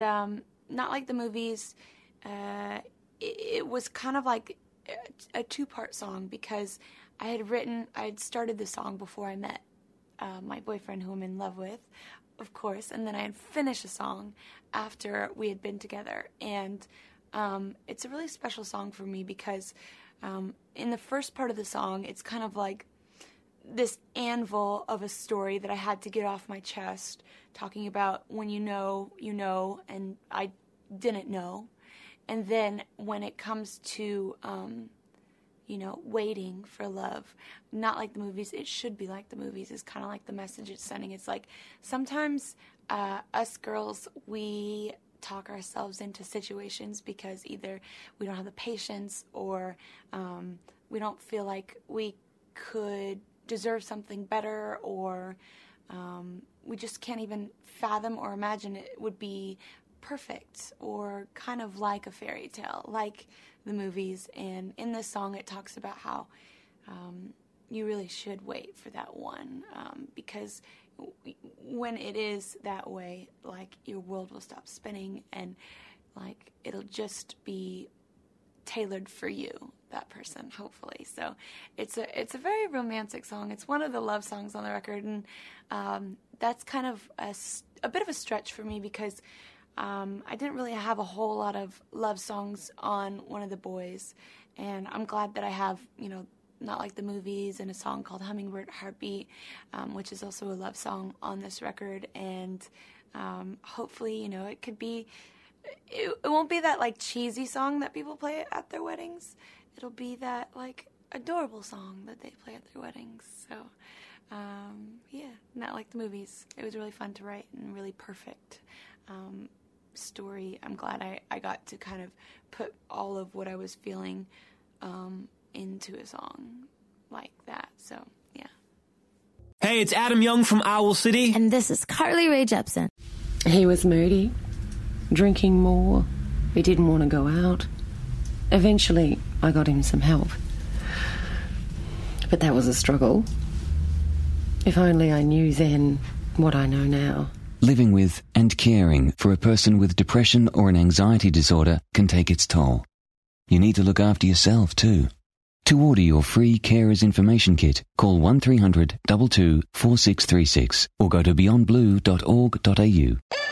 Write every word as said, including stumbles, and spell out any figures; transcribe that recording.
Um, Not Like the Movies, uh, it, it was kind of like a, a two-part song because I had written, I had started the song before I met uh, my boyfriend who I'm in love with, of course, and then I had finished a song after we had been together. And um, it's a really special song for me because um, in the first part of the song, it's kind of like this anvil of a story that I had to get off my chest, talking about when you know, you know, and I didn't know. And then when it comes to, um, you know, waiting for love, not like the movies, it should be like the movies is kind of like the message it's sending. It's like sometimes uh, us girls, we talk ourselves into situations because either we don't have the patience or um, we don't feel like we could deserve something better, or um, we just can't even fathom or imagine it would be perfect or kind of like a fairy tale, like the movies. And in this song, it talks about how um, you really should wait for that one um, because w- when it is that way, like your world will stop spinning and like it'll just be tailored for you, that person, hopefully. So it's a it's a very romantic song. It's one of the love songs on the record, and um, that's kind of a, a bit of a stretch for me because um, I didn't really have a whole lot of love songs on One of the Boys, and I'm glad that I have, you know, Not Like the Movies and a song called Hummingbird Heartbeat, um, which is also a love song on this record, and um, hopefully, you know, it could be It, it won't be that, like, cheesy song that people play at their weddings. It'll be that, like, adorable song that they play at their weddings. So, um, yeah, Not Like the Movies. It was really fun to write and really perfect um, story. I'm glad I, I got to kind of put all of what I was feeling um, into a song like that. So, yeah. Hey, it's Adam Young from Owl City. And this is Carly Rae Jepsen. He was moody. Drinking more. He didn't want to go out. Eventually, I got him some help. But that was a struggle. If only I knew then what I know now. Living with and caring for a person with depression or an anxiety disorder can take its toll. You need to look after yourself too. To order your free Carers Information Kit, call one three hundred two two four six three six or go to beyond blue dot org dot a u.